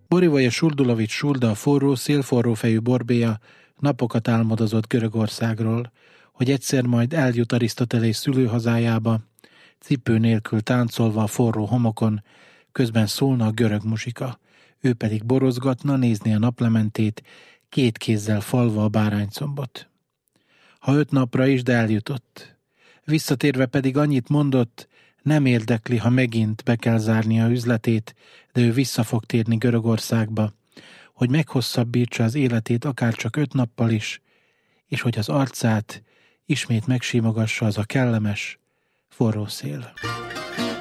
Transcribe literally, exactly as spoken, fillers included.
Borivoje Surdulovics Surda, a forró, szélforrófejű borbéja napokat álmodozott Görögországról, hogy egyszer majd eljut Arisztotelész szülőhazájába, cipő nélkül táncolva a forró homokon, közben szólna a görög muzsika, ő pedig borozgatna, nézni a naplementét, két kézzel falva a báránycombot. Ha öt napra is, de eljutott. Visszatérve pedig annyit mondott, nem érdekli, ha megint be kell zárni a üzletét, de ő vissza fog térni Görögországba, hogy meghosszabbítsa az életét akár csak öt nappal is, és hogy az arcát ismét megsimogassa az a kellemes, forró szél.